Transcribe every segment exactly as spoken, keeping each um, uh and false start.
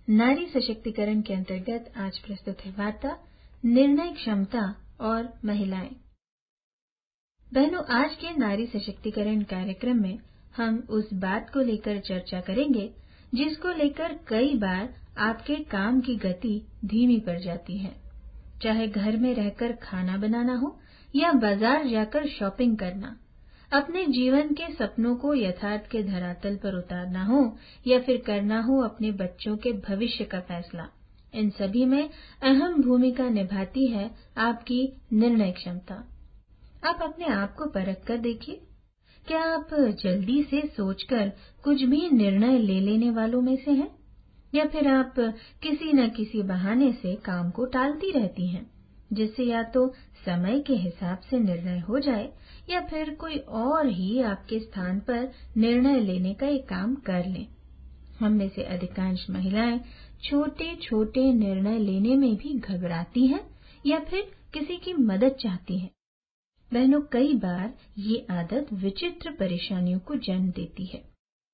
नारी सशक्तिकरण के अंतर्गत आज प्रस्तुत है वार्ता निर्णय क्षमता और महिलाएं। बहनों, आज के नारी सशक्तिकरण कार्यक्रम में हम उस बात को लेकर चर्चा करेंगे जिसको लेकर कई बार आपके काम की गति धीमी पड़ जाती है। चाहे घर में रहकर खाना बनाना हो या बाजार जाकर शॉपिंग करना, अपने जीवन के सपनों को यथार्थ के धरातल पर उतारना हो या फिर करना हो अपने बच्चों के भविष्य का फैसला, इन सभी में अहम भूमिका निभाती है आपकी निर्णय क्षमता। आप अपने आप को परख कर देखिए, क्या आप जल्दी से सोचकर कुछ भी निर्णय ले लेने वालों में से हैं, या फिर आप किसी न किसी बहाने से काम को टालती रहती हैं, जिससे या तो समय के हिसाब से निर्णय हो जाए या फिर कोई और ही आपके स्थान पर निर्णय लेने का एक काम कर ले। हम में से अधिकांश महिलाएं छोटे छोटे निर्णय लेने में भी घबराती हैं या फिर किसी की मदद चाहती हैं। बहनों, कई बार ये आदत विचित्र परेशानियों को जन्म देती है।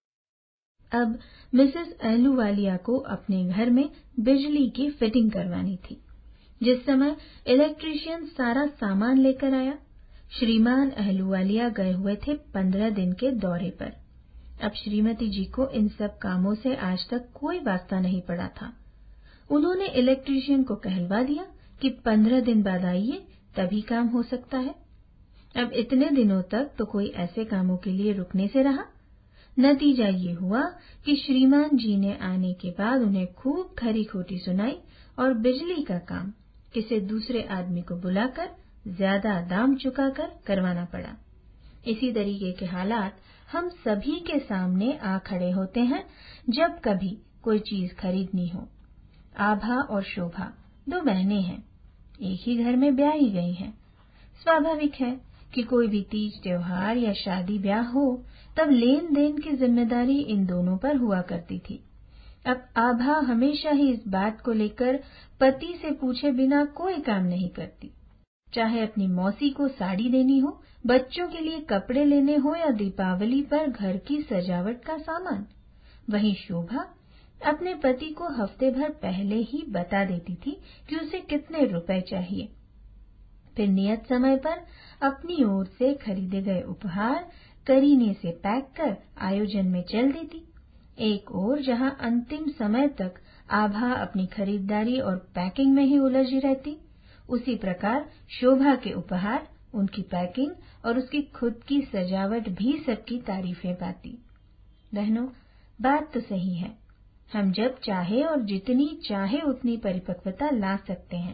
अब मिसेस अहलूवालिया को अपने घर में बिजली की फिटिंग करवानी थी। जिस समय इलेक्ट्रीशियन सारा सामान लेकर आया, श्रीमान अहलूवालिया गए हुए थे पंद्रह दिन के दौरे पर। अब श्रीमती जी को इन सब कामों से आज तक कोई वास्ता नहीं पड़ा था। उन्होंने इलेक्ट्रीशियन को कहलवा दिया कि पंद्रह दिन बाद आइए, तभी काम हो सकता है। अब इतने दिनों तक तो कोई ऐसे कामों के लिए रुकने से रहा। नतीजा ये हुआ कि श्रीमान जी ने आने के बाद उन्हें खूब खरी खोटी सुनाई और बिजली का काम किसी दूसरे आदमी को बुलाकर ज्यादा दाम चुकाकर करवाना पड़ा। इसी तरीके के हालात हम सभी के सामने आ खड़े होते हैं जब कभी कोई चीज खरीदनी हो। आभा और शोभा दो बहनें हैं, एक ही घर में ब्याही गई हैं। स्वाभाविक है कि कोई भी तीज त्योहार या शादी ब्याह हो तब लेन देन की जिम्मेदारी इन दोनों पर हुआ करती थी। अब आभा हमेशा ही इस बात को लेकर पति से पूछे बिना कोई काम नहीं करती, चाहे अपनी मौसी को साड़ी देनी हो, बच्चों के लिए कपड़े लेने हो या दीपावली पर घर की सजावट का सामान। वहीं शोभा अपने पति को हफ्ते भर पहले ही बता देती थी कि उसे कितने रुपए चाहिए, फिर नियत समय पर अपनी ओर से खरीदे गए उपहार करीने से पैक कर आयोजन में चल देती। एक ओर जहां अंतिम समय तक आभा अपनी खरीदारी और पैकिंग में ही उलझी रहती, उसी प्रकार शोभा के उपहार, उनकी पैकिंग और उसकी खुद की सजावट भी सबकी तारीफें पाती। बहनों, बात तो सही है, हम जब चाहे और जितनी चाहे उतनी परिपक्वता ला सकते हैं।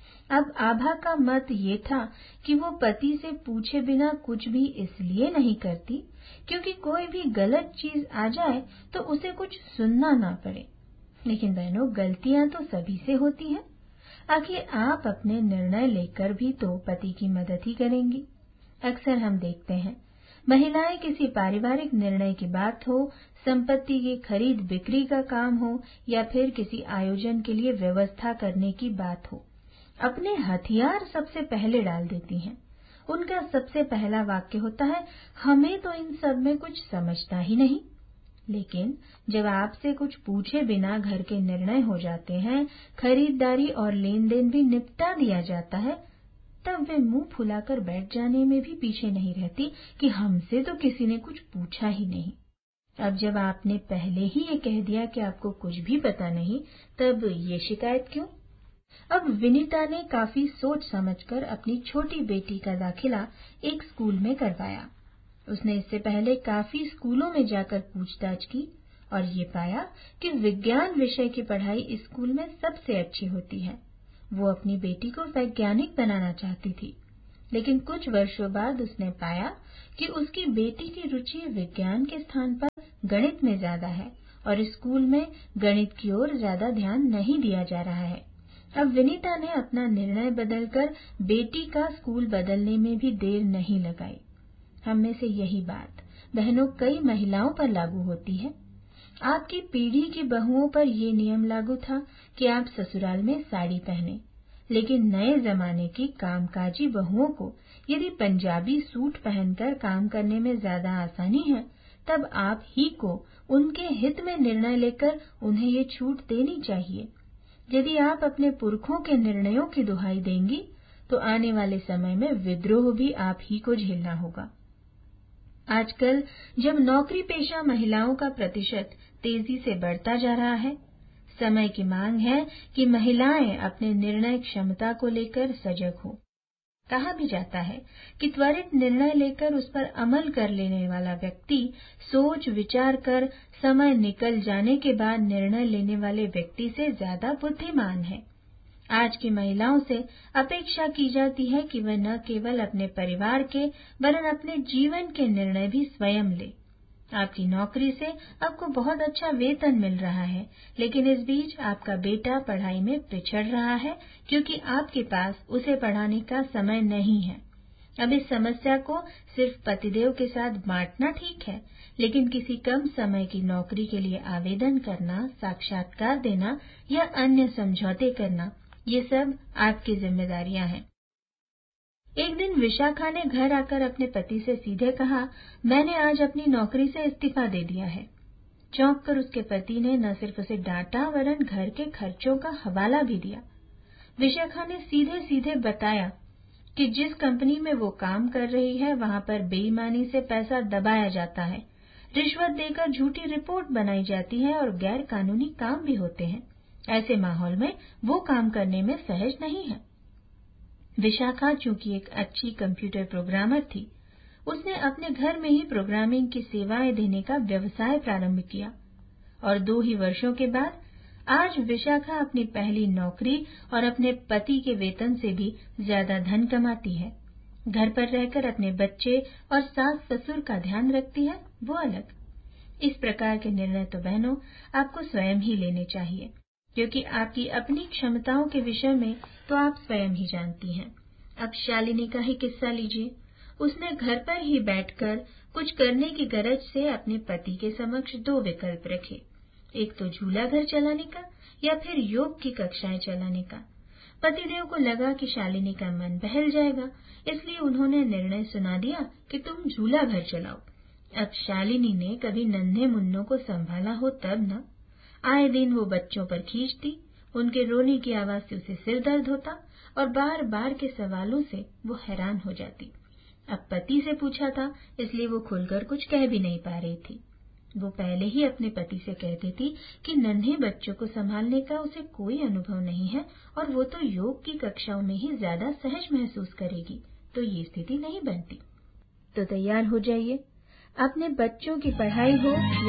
अब आभा का मत ये था कि वो पति से पूछे बिना कुछ भी इसलिए नहीं करती क्योंकि कोई भी गलत चीज आ जाए तो उसे कुछ सुनना ना पड़े। लेकिन बहनों, गलतियां तो सभी से होती हैं। आखिर आप अपने निर्णय लेकर भी तो पति की मदद ही करेंगी। अक्सर हम देखते हैं महिलाएं किसी पारिवारिक निर्णय की बात हो, संपत्ति की खरीद बिक्री का काम हो या फिर किसी आयोजन के लिए व्यवस्था करने की बात हो, अपने हथियार सबसे पहले डाल देती हैं। उनका सबसे पहला वाक्य होता है, हमें तो इन सब में कुछ समझता ही नहीं। लेकिन जब आपसे कुछ पूछे बिना घर के निर्णय हो जाते हैं, खरीदारी और लेन देन भी निपटा दिया जाता है, तब वे मुंह फुलाकर बैठ जाने में भी पीछे नहीं रहती कि हमसे तो किसी ने कुछ पूछा ही नहीं। अब जब आपने पहले ही ये कह दिया कि आपको कुछ भी पता नहीं, तब ये शिकायत क्यों? अब विनीता ने काफी सोच समझकर अपनी छोटी बेटी का दाखिला एक स्कूल में करवाया। उसने इससे पहले काफी स्कूलों में जाकर पूछताछ की और ये पाया कि विज्ञान विषय की पढ़ाई इस स्कूल में सबसे अच्छी होती है। वो अपनी बेटी को वैज्ञानिक बनाना चाहती थी, लेकिन कुछ वर्षों बाद उसने पाया कि उसकी बेटी की रुचि विज्ञान के स्थान पर गणित में ज्यादा है और स्कूल में गणित की ओर ज्यादा ध्यान नहीं दिया जा रहा है। अब विनीता ने अपना निर्णय बदलकर बेटी का स्कूल बदलने में भी देर नहीं लगाई। हम में से यही बात बहनों कई महिलाओं पर लागू होती है। आपकी पीढ़ी की बहुओं पर ये नियम लागू था कि आप ससुराल में साड़ी पहने, लेकिन नए जमाने की कामकाजी बहुओं को यदि पंजाबी सूट पहनकर काम करने में ज्यादा आसानी है, तब आप ही को उनके हित में निर्णय लेकर उन्हें ये छूट देनी चाहिए। यदि आप अपने पुरखों के निर्णयों की दुहाई देंगी तो आने वाले समय में विद्रोह भी आप ही को झेलना होगा। आजकल जब नौकरी पेशा महिलाओं का प्रतिशत तेजी से बढ़ता जा रहा है, समय की मांग है कि महिलाएं अपने निर्णय क्षमता को लेकर सजग हों। कहा भी जाता है कि त्वरित निर्णय लेकर उस पर अमल कर लेने वाला व्यक्ति सोच विचार कर समय निकल जाने के बाद निर्णय लेने वाले व्यक्ति से ज्यादा बुद्धिमान है। आज की महिलाओं से अपेक्षा की जाती है कि वह न केवल अपने परिवार के वरन अपने जीवन के निर्णय भी स्वयं ले। आपकी नौकरी से आपको बहुत अच्छा वेतन मिल रहा है, लेकिन इस बीच आपका बेटा पढ़ाई में पिछड़ रहा है क्योंकि आपके पास उसे पढ़ाने का समय नहीं है। अब इस समस्या को सिर्फ पतिदेव के साथ बांटना ठीक है, लेकिन किसी कम समय की नौकरी के लिए आवेदन करना, साक्षात्कार देना या अन्य समझौते करना, ये सब आपकी जिम्मेदारियां हैं। एक दिन विशाखा ने घर आकर अपने पति से सीधे कहा, मैंने आज अपनी नौकरी से इस्तीफा दे दिया है। चौंक कर उसके पति ने न सिर्फ उसे डांटा वरन घर के खर्चों का हवाला भी दिया। विशाखा ने सीधे सीधे बताया कि जिस कंपनी में वो काम कर रही है वहां पर बेईमानी से पैसा दबाया जाता है, रिश्वत देकर झूठी रिपोर्ट बनाई जाती है और गैर कानूनी काम भी होते हैं। ऐसे माहौल में वो काम करने में सहज नहीं है। विशाखा चूंकि एक अच्छी कंप्यूटर प्रोग्रामर थी, उसने अपने घर में ही प्रोग्रामिंग की सेवाएं देने का व्यवसाय प्रारंभ किया और दो ही वर्षों के बाद आज विशाखा अपनी पहली नौकरी और अपने पति के वेतन से भी ज्यादा धन कमाती है। घर पर रहकर अपने बच्चे और सास ससुर का ध्यान रखती है, वो अलग। इस प्रकार के निर्णय तो बहनों आपको स्वयं ही लेने चाहिए, क्योंकि आपकी अपनी क्षमताओं के विषय में तो आप स्वयं ही जानती हैं। अब शालिनी का ही किस्सा लीजिए। उसने घर पर ही बैठकर कुछ करने की गरज से अपने पति के समक्ष दो विकल्प रखे, एक तो झूला घर चलाने का या फिर योग की कक्षाएं चलाने का। पतिदेव को लगा कि शालिनी का मन बहल जाएगा, इसलिए उन्होंने निर्णय सुना दिया कि तुम झूला घर चलाओ। अब शालिनी ने कभी नन्हे मुन्नों को संभाला हो तब न, आए दिन वो बच्चों पर खींचती, उनके रोने की आवाज से उसे सिर दर्द होता और बार बार के सवालों से वो हैरान हो जाती। अब पति से पूछा था, इसलिए वो खुलकर कुछ कह भी नहीं पा रही थी। वो पहले ही अपने पति से कहती थी कि नन्हे बच्चों को संभालने का उसे कोई अनुभव नहीं है और वो तो योग की कक्षाओं में ही ज्यादा सहज महसूस करेगी, तो ये स्थिति नहीं बनती। तो तैयार हो जाइए, अपने बच्चों की पढ़ाई हो या